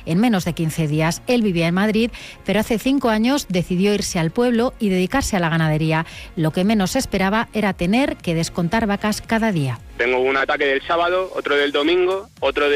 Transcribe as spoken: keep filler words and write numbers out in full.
en menos de quince días. Él vivía en Madrid, pero hace cinco años decidió irse al pueblo y dedicarse a la ganadería. Lo que menos esperaba era tener que descontar vacas cada día. Tengo un ataque del sábado, otro del domingo, otro